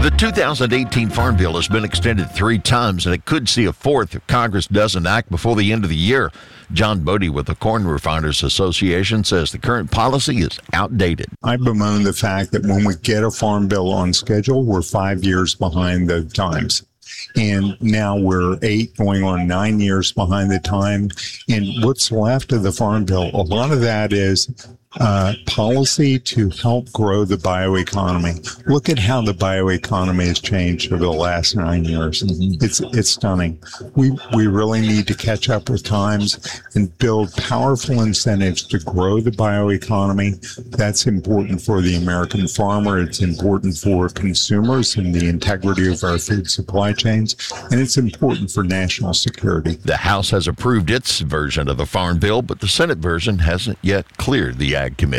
The 2018 Farm Bill has been extended 3 times, and it could see a 4th if Congress doesn't act before the end of the year. John Bodie with the Corn Refiners Association says the current policy is outdated. I bemoan the fact that when we get a farm bill on schedule, we're 5 years behind the times. And now we're 8 going on 9 years behind the time. And what's left of the farm bill, a lot of that is policy to help grow the bioeconomy. Look at how the bioeconomy has changed over the last 9 years. It's stunning. We really need to catch up with times and build powerful incentives to grow the bioeconomy. That's important for the American farmer. It's important for consumers and the integrity of our food supply chains. And it's important for national security. The House has approved its version of the Farm Bill, but the Senate version hasn't yet cleared the Ag Committee.